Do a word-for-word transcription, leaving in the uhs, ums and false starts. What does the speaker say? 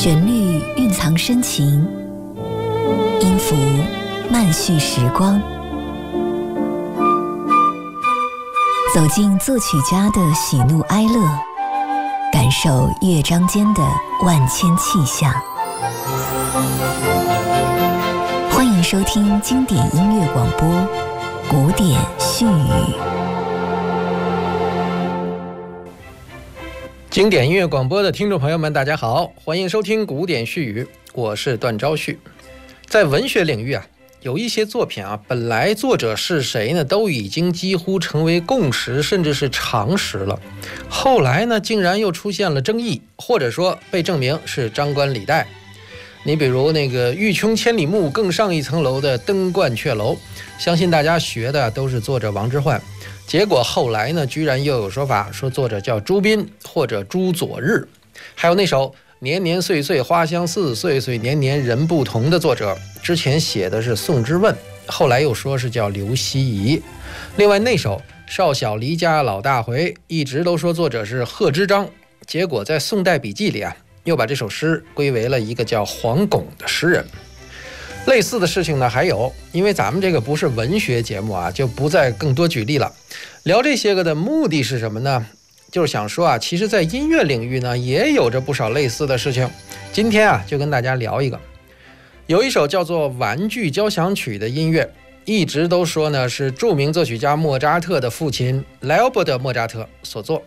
旋律蕴藏深情，音符慢叙时光。走进作曲家的喜怒哀乐，感受乐章间的万千气象。欢迎收听经典音乐广播《古典絮语》。 经典音乐广播的听众朋友们，大家好，欢迎收听《古典絮语》，我是段昭旭。在文学领域啊，有一些作品啊，本来作者是谁呢，都已经几乎成为共识，甚至是常识了。后来呢，竟然又出现了争议，或者说被证明是张冠李戴。你比如那个欲穷千里目，更上一层楼的登鹳雀楼，相信大家学的都是作者王之涣。结果后来呢，居然又有说法说作者叫朱彬或者朱佐日。还有那首年年岁岁花相似，岁岁年年人不同的作者，之前写的是宋之问，后来又说是叫刘希夷。另外那首少小离家老大回，一直都说作者是贺知章，结果在宋代笔记里啊，又把这首诗归为了一个叫黄拱的诗人。类似的事情呢还有，因为咱们这个不是文学节目啊，就不再更多举例了。聊这些个的目的是什么呢？就是想说啊，其实在音乐领域呢也有着不少类似的事情。今天啊就跟大家聊一个，有一首叫做《玩具交响曲》的音乐，一直都说呢是著名作曲家莫扎特的父亲莱奥波德·莫扎特所作。